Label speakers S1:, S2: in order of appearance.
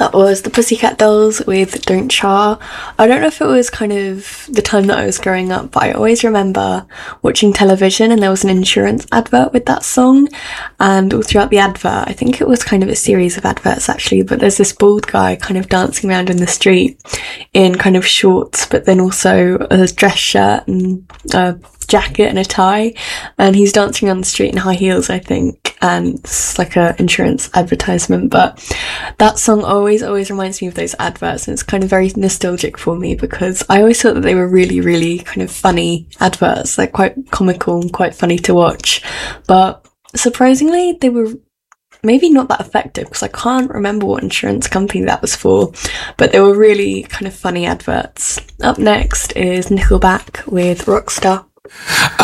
S1: That was the Pussycat Dolls with Don't Char. I don't know if it was kind of the time that I was growing up, but I always remember watching television and there was an insurance advert with that song. And all throughout the advert, I think it was kind of a series of adverts actually, but there's this bald guy kind of dancing around in the street in kind of shorts, but then also a dress shirt and a jacket and a tie, and he's dancing on the street in high heels, I think, and it's like a insurance advertisement. But that song always reminds me of those adverts, and it's kind of very nostalgic for me because I always thought that they were really kind of funny adverts. They're quite comical and quite funny to watch, but surprisingly they were maybe not that effective because I can't remember what insurance company that was for, but they were really kind of funny adverts. Up next is Nickelback with Rockstar.